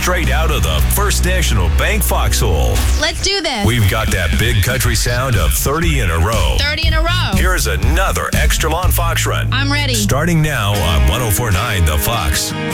straight out of the First National Bank foxhole. Let's do this. We've got that big country sound of 30 in a row. 30 in a row. Here's another Extra Long Fox Run. I'm ready. Starting now on 104.9 The Fox.